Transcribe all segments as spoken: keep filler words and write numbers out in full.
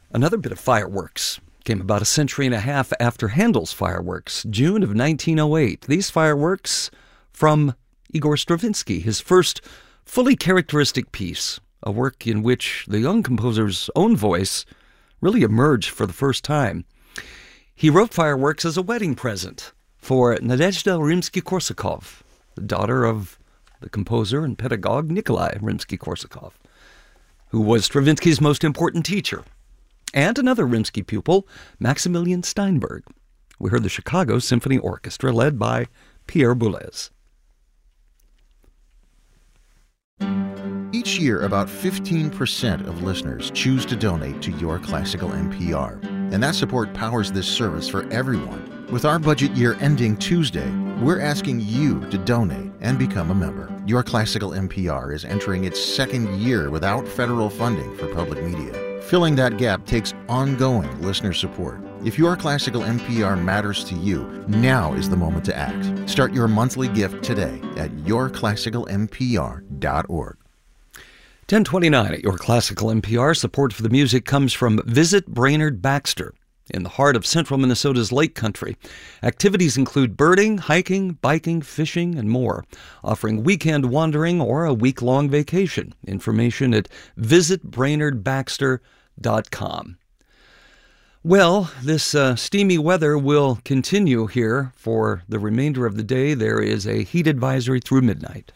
Another bit of fireworks came about a century and a half after Handel's fireworks, June of nineteen oh eight. These fireworks from Igor Stravinsky, his first fully characteristic piece, a work in which the young composer's own voice really emerged for the first time. He wrote fireworks as a wedding present for Nadezhda Rimsky-Korsakov, the daughter of the composer and pedagogue Nikolai Rimsky-Korsakov, who was Stravinsky's most important teacher, and another Rimsky pupil, Maximilian Steinberg. We heard the Chicago Symphony Orchestra led by Pierre Boulez. Each year, about fifteen percent of listeners choose to donate to Your Classical N P R, and that support powers this service for everyone. With our budget year ending Tuesday, we're asking you to donate and become a member. Your Classical N P R is entering its second year without federal funding for public media. Filling that gap takes ongoing listener support. If Your Classical N P R matters to you, now is the moment to act. Start your monthly gift today at your classical n p r dot org. ten twenty-nine at Your Classical N P R. Support for the music comes from Visit Brainerd Baxter in the heart of central Minnesota's Lake Country. Activities include birding, hiking, biking, fishing, and more, offering weekend wandering or a week-long vacation. Information at visit brainerd baxter dot com. Well, this uh, steamy weather will continue here for the remainder of the day. There is a heat advisory through midnight.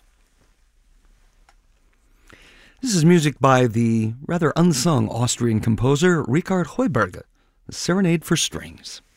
This is music by the rather unsung Austrian composer Richard Heuberger, the Serenade for Strings.